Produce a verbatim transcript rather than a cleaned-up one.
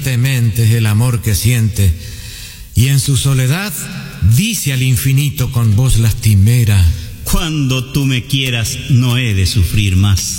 ardientemente el amor que siente, y en su soledad dice al infinito con voz lastimera: cuando tú me quieras no he de sufrir más.